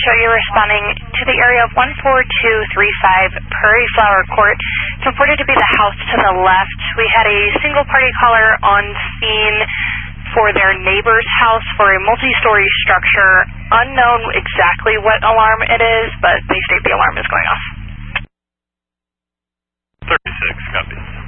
show you responding to the area of 14235 Prairie Flower Court. It's reported to be the house to the left. We had a single party caller on scene for their neighbor's house for a multi-story structure. Unknown exactly what alarm it is, but they state the alarm is going off. 36, copy.